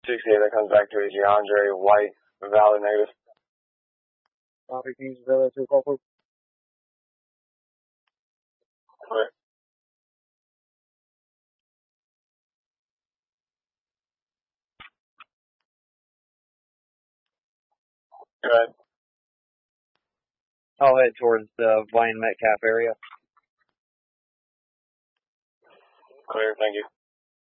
68, that comes back to a DeAndre White, valid negative. Copy, Keys, Villa, 2 call, please. Clear. Go ahead. I'll head towards the Blaine Metcalf area. Clear, thank you.